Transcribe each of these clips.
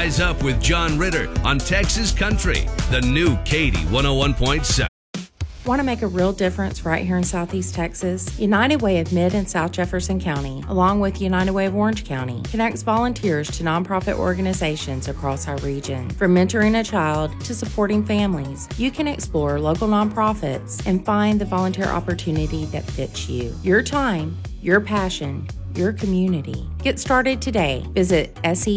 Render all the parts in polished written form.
Rise Up with John Ritter on Texas Country, the new Katy 101.7. Want to make a real difference right here in Southeast Texas? United Way of Mid and South Jefferson County, along with United Way of Orange County, connects volunteers to nonprofit organizations across our region. From mentoring a child to supporting families, you can explore local nonprofits and find the volunteer opportunity that fits you. Your time, your passion, your community. Get started today. Visit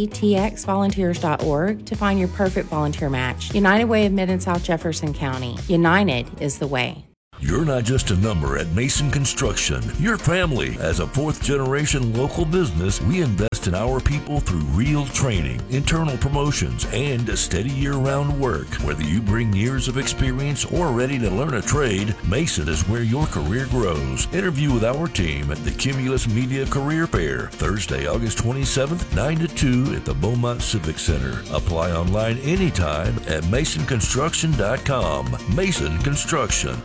setxvolunteers.org to find your perfect volunteer match. United Way of Mid and South Jefferson County. United is the way. You're not just a number at Mason Construction. Your family. As a fourth-generation local business, we invest in our people through real training, internal promotions, and a steady year-round work. Whether you bring years of experience or are ready to learn a trade, Mason is where your career grows. Interview with our team at the Cumulus Media Career Fair, Thursday, August 27th, 9 to 2 at the Beaumont Civic Center. Apply online anytime at masonconstruction.com. Mason Construction.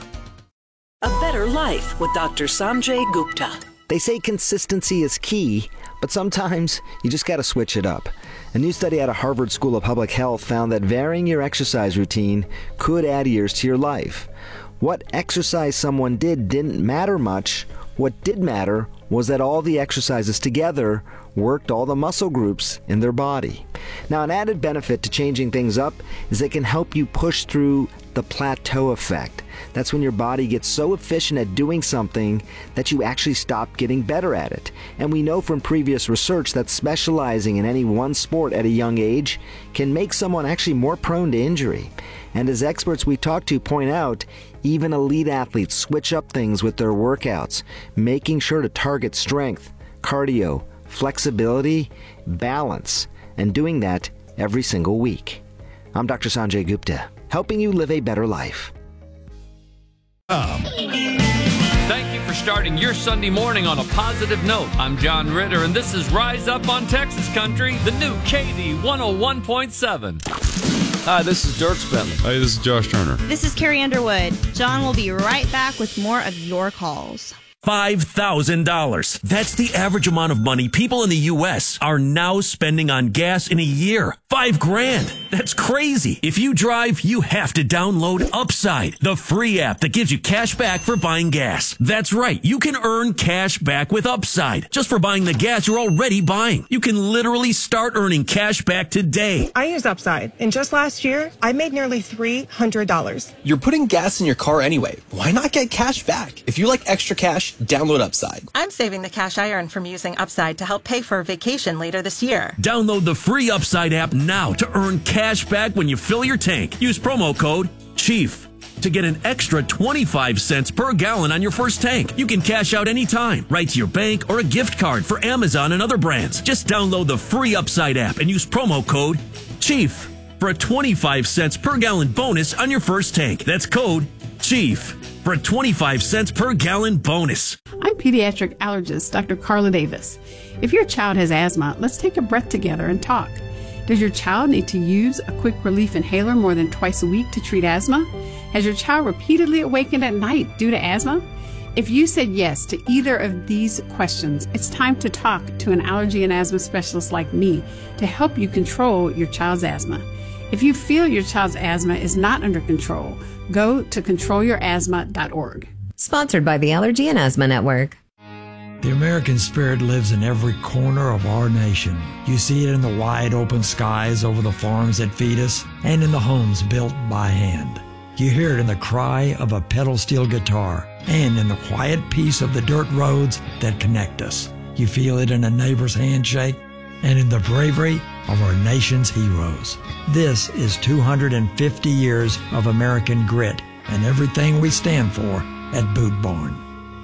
A Better Life with Dr. Sanjay Gupta. They say consistency is key, but sometimes you just got to switch it up. A new study out of Harvard School of Public Health found that varying your exercise routine could add years to your life. What exercise someone did didn't matter much. What did matter was that all the exercises together worked all the muscle groups in their body. Now, an added benefit to changing things up is it can help you push through the plateau effect. That's when your body gets so efficient at doing something that you actually stop getting better at it. And we know from previous research that specializing in any one sport at a young age can make someone actually more prone to injury. And as experts we talk to point out, even elite athletes switch up things with their workouts, making sure to target strength, cardio, flexibility, balance, and doing that every single week. I'm Dr. Sanjay Gupta, helping you live a better life. Thank you for starting your Sunday morning on a positive note. I'm John Ritter, and this is Rise Up on Texas Country, the new Katy 101.7. Hi, this is Dirk Bentley. Hi, this is Josh Turner. This is Carrie Underwood. John will be right back with more of your calls. $5,000. That's the average amount of money people in the U.S. are now spending on gas in a year. $5,000. That's crazy. If you drive, you have to download Upside, the free app that gives you cash back for buying gas. That's right. You can earn cash back with Upside just for buying the gas you're already buying. You can literally start earning cash back today. I use Upside, and just last year, I made nearly $300. You're putting gas in your car anyway. Why not get cash back? If you like extra cash, download Upside. I'm saving the cash I earn from using Upside to help pay for a vacation later this year. Download the free Upside app now to earn cash back when you fill your tank. Use promo code CHIEF to get an extra 25 cents per gallon on your first tank. You can cash out anytime, right to your bank or a gift card for Amazon and other brands. Just download the free Upside app and use promo code CHIEF for a 25 cents per gallon bonus on your first tank. That's code CHIEF for a 25 cents per gallon bonus. I'm pediatric allergist Dr. Carla Davis. If your child has asthma, let's take a breath together and talk. Does your child need to use a quick relief inhaler more than twice a week to treat asthma? Has your child repeatedly awakened at night due to asthma? If you said yes to either of these questions, it's time to talk to an allergy and asthma specialist like me to help you control your child's asthma. If you feel your child's asthma is not under control, go to controlyourasthma.org. Sponsored by the Allergy and Asthma Network. The American spirit lives in every corner of our nation. You see it in the wide open skies over the farms that feed us and in the homes built by hand. You hear it in the cry of a pedal steel guitar and in the quiet peace of the dirt roads that connect us. You feel it in a neighbor's handshake and in the bravery of our nation's heroes. This is 250 years of American grit and everything we stand for at Boot Barn.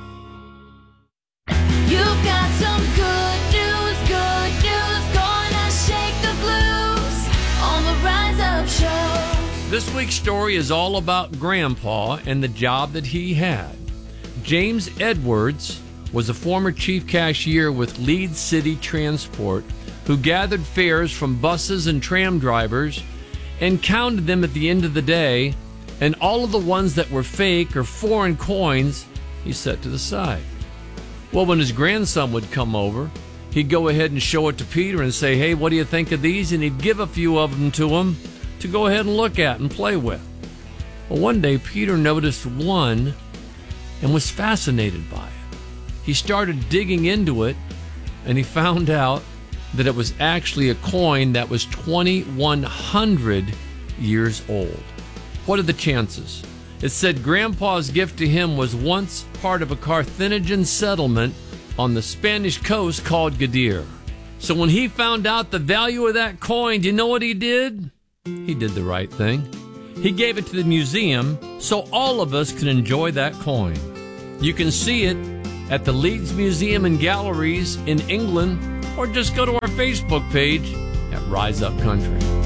You've got some good news, gonna shake the blues on the Rise Up Show. This week's story is all about Grandpa and the job that he had. James Edwards was a former chief cashier with Lead City Transport who gathered fares from buses and tram drivers and counted them at the end of the day, and all of the ones that were fake or foreign coins he set to the side. Well, when his grandson would come over, he'd go ahead and show it to Peter and say, hey, what do you think of these? And he'd give a few of them to him to go ahead and look at and play with. Well, one day, Peter noticed one and was fascinated by it. He started digging into it, and he found out that it was actually a coin that was 2,100 years old. What are the chances? It said Grandpa's gift to him was once part of a Carthaginian settlement on the Spanish coast called Gadir. So when he found out the value of that coin, do you know what he did? He did the right thing. He gave it to the museum so all of us can enjoy that coin. You can see it at the Leeds Museum and Galleries in England, or just go to our Facebook page at Rise Up Country.